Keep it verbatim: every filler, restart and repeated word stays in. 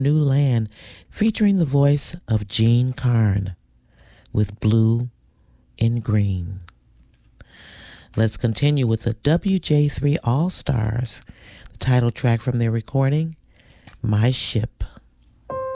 New Land, featuring the voice of Gene Carn with Blue and Green. Let's continue with the W J three All-Stars, the title track from their recording, My Ship.